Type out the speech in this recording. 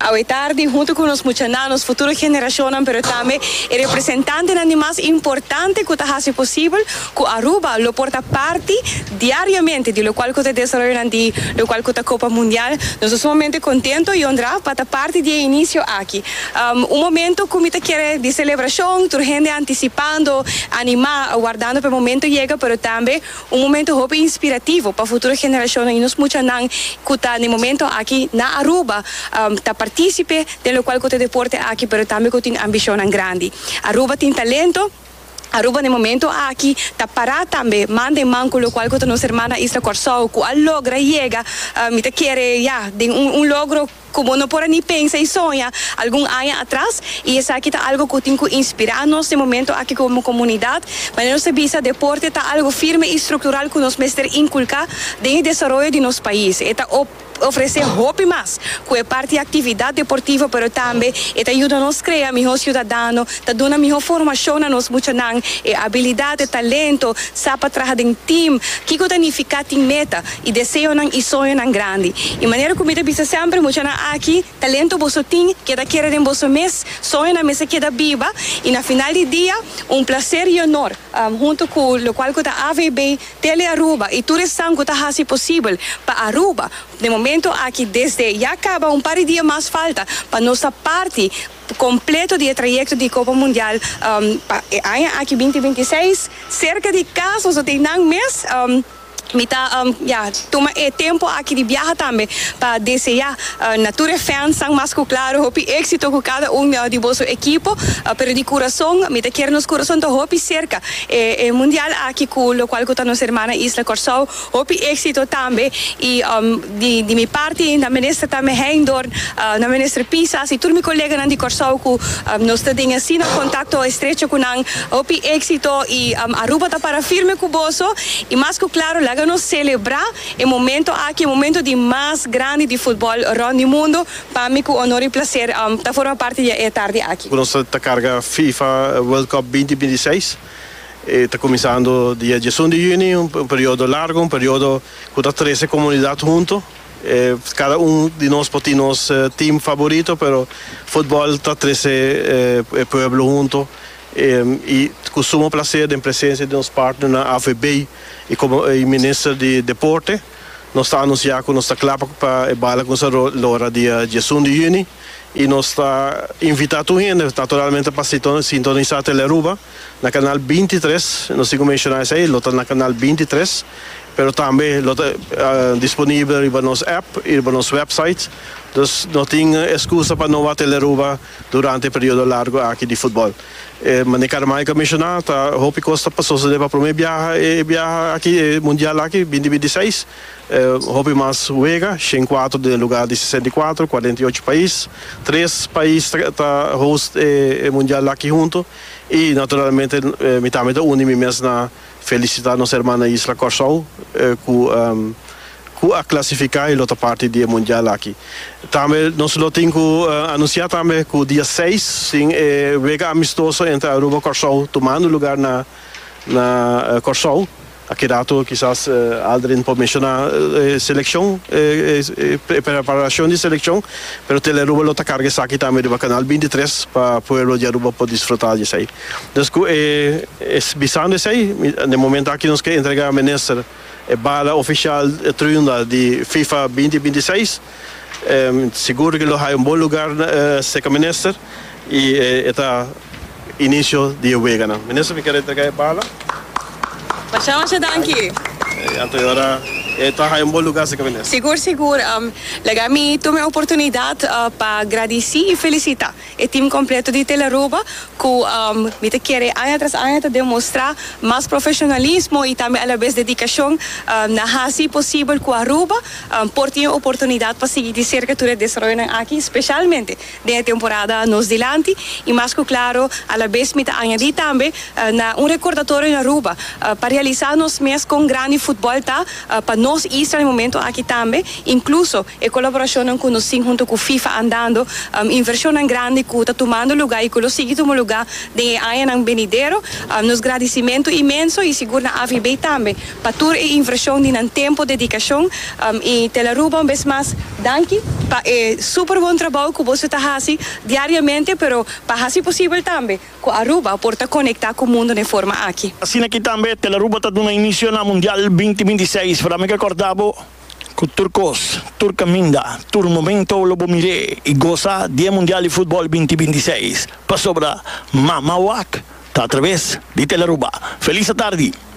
hoy tarde junto con los muchachos, futuras generaciones, pero también el representante de más importante que hace posible que Aruba lo porta parte diariamente de lo cual que desarrollan de lo cual que Copa Mundial. Nos estamos sumamente contentos y honrados para parte de inicio aquí. Un momento que me quiere de celebración, tu gente anticipando, animar, guardando para el momento llega, pero también un momento inspirativo para futuras generaciones y nos muchachos que están en el momento aquí na Aruba participe de lo cual que deporte aquí, pero también que tiene ambición grande. Aruba tiene talento. Aruba no momento aqui está parada também, manda manco lo cual que nossa irmã Isla Corsau que logra llega, me te quiere ya de logro como no por ni pensa y sonha algún año atrás y es aquí está algo que tengo que inspirarnos de momento aquí como comunidad, pero no se visa deporte está algo firme y estructural que nos mestre inculcar de desarrollo de nuestro país. Está ofrecer hope más, que é parte de atividade deportiva, pero também esta ajuda a nos criar melhor cidadão, está dando melhor formação a nós muchachos, habilidade, talento, sabe trabalhar em time, que significa tem meta e desejo e sonho grande. E maneira como eu disse sempre, muchachos aqui, talento você tem, que da querer em você mês, sonho na mesa que da viva e na final do dia prazer e honor, junto com o qual que da AVB, Tele Aruba e tudo isso que está assim possível para Aruba. De momento aqui desde já acaba par de dias mais falta para nossa parte completo de trayecto de Copa Mundial aqui 2026 cerca de casos tem um mês toma tempo aqui de viajar também para desejar natura fans são mais claro hope éxito com cada de vosso equipo pero de coração me te quer nos coração do hope cerca mundial aqui com o qual com nossa irmã Isla Corsau hope éxito também e de minha parte na ministra também Heindor na ministra Pisa e tudo meu colega de Corsau que nós temos assim contato estreito com hope éxito e Aruba está para firme com vosso e mais claro nos celebrar o momento aqui, o momento de mais grande de futebol around o mundo, para mim com honor e prazer tá formar parte da tarde aqui. Nossa carga FIFA World Cup 2026 está começando dia 18 de junho, período largo, período com as 13 comunidades junto. Cada de nós pode ter nosso time favorito, pero futebol está 13 pueblos junto. E com sumo prazer em presença de nossos partners na AVB e como ministro de deporte nós está anunciando que nós está claro para bala com essa hora dia 18 de junho e nós está invitado naturalmente para sintonizar a Teleruba na canal 23 não sei como mencionar isso aí, está na canal 23 pero também está disponível em nosso app e em nosso website. Então não tem excusa para não ver Teleruba durante o período largo aqui de futebol. Mas nem quero mais mencionar, tá? Hope Costa passou a para o primeiro viagem aqui mundial aqui 2026. Hope mais Uega, 54 de lugar de 64, 48 países, 3 países tá host mundial aqui junto e naturalmente me também da unir mesmo na felicitar nossa irmã Isla Corsau a classificar e outra parte do mundial aqui. Também nós temos que anunciar também que o dia 6 sim vega amistoso entre Aruba e Corsau tomando lugar na Corsau. Aqui dato quizás Aldrin pode mencionar seleção, preparação de seleção, pero Teleruba lo carga aqui também do canal 23 para o povo de Aruba poder desfrutar disso aí. Então, visando isso aí, no momento aqui nós queremos entregar a ministra bala oficial triunda de FIFA 2026. Seguro que lo hay bom lugar seca minister e está início de Uega. Minister, me quer entregar a bala? Bastante danke. Agora está em bom lugar seca minister. Seguro. Legal-me tomei a oportunidade para agradecer e felicitar o time completo de Teleruba que me quer ano tras ano demonstrar mais profissionalismo e também a vez dedicação na raça possível com a Aruba por ter a oportunidade para seguir de cerca todo o desenvolvimento aqui, especialmente na temporada nos delante e mais que claro a vez me añadir também na recordatório na Aruba para realizar nos mês com grande futebol para nos Israel momento aqui também, incluso a colaboração com nós junto com FIFA andando, inversão grande que está tomando lugar e que lo sigue tomando lugar de ano venidero, nos agradecimento imenso e seguro na AVB também, para toda a inversão de tempo, dedicação e Telearuba vez mais, danke, super bom trabalho que você está fazendo diariamente, pero para fazer possível também, com Aruba, porta conectar com o mundo de forma aqui. Assim aqui também, Telearuba está dando início na Mundial 2026, para me recordar que Turcos, Turcaminda, Tur Momento Lobo Mire e goza Dia Mundial de Futebol 2026. Para sobra Mamawak, está através de Telearuba. Feliz tarde.